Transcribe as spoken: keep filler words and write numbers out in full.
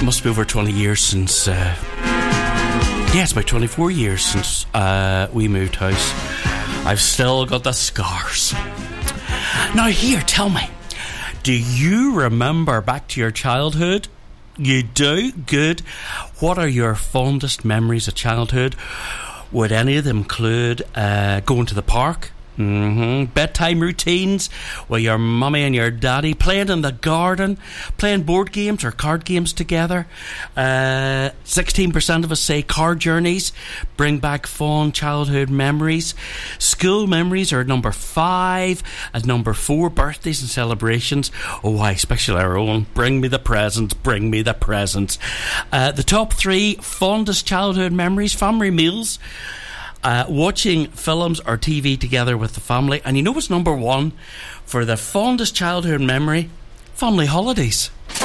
Must be over twenty years since, uh, yeah, it's about twenty-four years since uh, we moved house. I've still got the scars. Now here, tell me, do you remember back to your childhood? You do? Good. What are your fondest memories of childhood? Would any of them include uh, going to the park? Mm-hmm. Bedtime routines with your mummy and your daddy, playing in the garden, playing board games or card games together. Uh, sixteen percent of us say car journeys bring back fond childhood memories. School memories are number five. At number four, birthdays and celebrations. Oh, why, especially our own. Bring me the presents, bring me the presents. Uh, the top three fondest childhood memories: family meals, Uh, watching films or T V together with the family. And you know what's number one for the fondest childhood memory? Family holidays.